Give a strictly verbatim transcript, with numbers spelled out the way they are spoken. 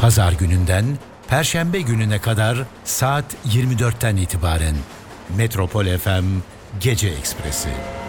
Pazar gününden Perşembe gününe kadar saat yirmi dörtten itibaren Metropol F M Gece Ekspresi.